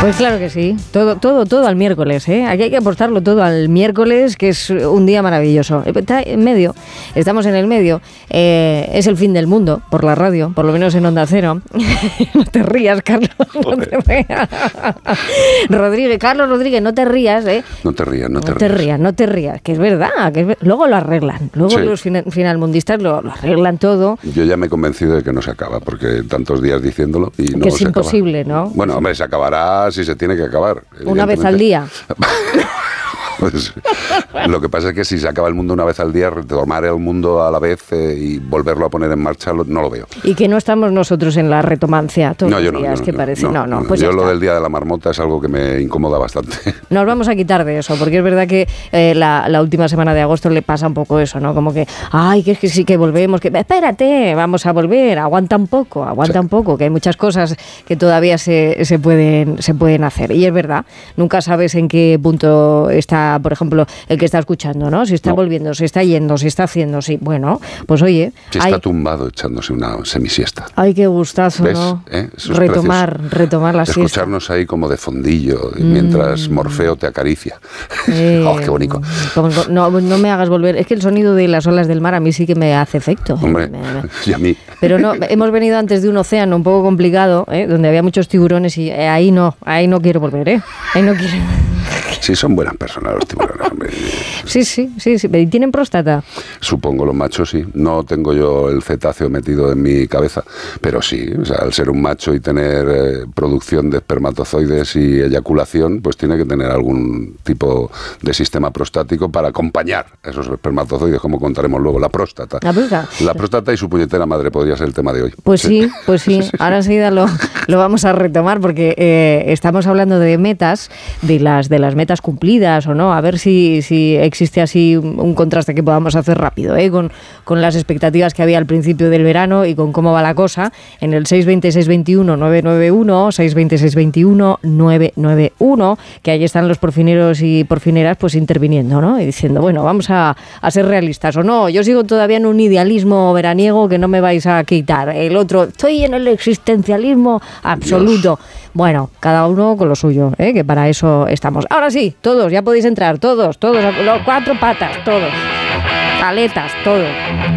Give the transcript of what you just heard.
Pues claro que sí, todo al miércoles, ¿eh? Aquí hay que apostarlo todo al miércoles, que es un día maravilloso. Está en medio, estamos en el medio, es el fin del mundo por la radio, por lo menos en Onda Cero. No te rías, Carlos, no te rías. Carlos Rodríguez, no te rías, ¿eh? No te rías, que es verdad, luego lo arreglan, luego los finalmundistas lo arreglan todo. Yo ya me he convencido de que no se acaba, porque tantos días diciéndolo y no se acaba. Que es imposible, ¿no? Bueno, hombre, se acabará si se tiene que acabar. Una vez al día. Pues, lo que pasa es que si se acaba el mundo una vez al día, retomar el mundo a la vez y volverlo a poner en marcha, no lo veo. Y que no estamos nosotros en la retomancia todos los días, que parece. Pues yo lo del día de la marmota es algo que me incomoda bastante. Nos vamos a quitar de eso, porque es verdad que la última semana de agosto le pasa un poco eso, ¿no? Como que, que es que sí que volvemos, que espérate, vamos a volver, aguanta un poco, que hay muchas cosas que todavía se pueden hacer. Y es verdad, nunca sabes en qué punto está, por ejemplo, el que está escuchando, ¿no? Si está volviendo, si está yendo, si está haciendo, sí. Bueno, pues oye... Si está tumbado echándose una semisiesta. Ay, qué gustazo, ¿ves? ¿No? Retomar la siesta. Escucharnos ahí como de fondillo, mientras Morfeo te acaricia. ¡Qué bonito! No me hagas volver. Es que el sonido de las olas del mar a mí sí que me hace efecto. Hombre, y a mí. Pero no, hemos venido antes de un océano un poco complicado, donde había muchos tiburones y ahí no quiero volver, ¿eh? Ahí no quiero... Sí, son buenas personas los tiburones, hombre. Sí. ¿Y tienen próstata? Supongo los machos, sí. No tengo yo el cetáceo metido en mi cabeza, pero sí, o sea, al ser un macho y tener producción de espermatozoides y eyaculación, pues tiene que tener algún tipo de sistema prostático para acompañar esos espermatozoides, como contaremos luego. La próstata. La próstata y su puñetera madre podría ser el tema de hoy. Pues sí. Ahora enseguida lo vamos a retomar, porque estamos hablando de metas, de las metas cumplidas o no, a ver si existe así un contraste que podamos hacer rápido, con las expectativas que había al principio del verano y con cómo va la cosa, en el 620-621-991, 620-621-991, que ahí están los porfineros y porfineras pues interviniendo, ¿no? Y diciendo, bueno, vamos a ser realistas o no, yo sigo todavía en un idealismo veraniego que no me vais a quitar, el otro, estoy en el existencialismo absoluto. Dios. Bueno, cada uno con lo suyo, que para eso estamos. Ahora sí, todos, ya podéis entrar, todos, los 4 patas, todos, aletas, todo.